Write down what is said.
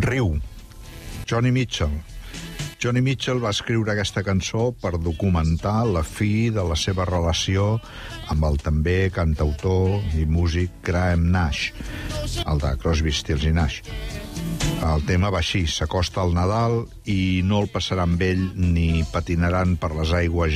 Riu. Joni Mitchell. Joni Mitchell va escriure aquesta cançó per documentar la fi de la seva relació amb el també cantautor i músic Graham Nash, el de Crosby, Stills i Nash. El tema va així: s'acosta el Nadal i no el passarà amb ell ni patinaran per les aigües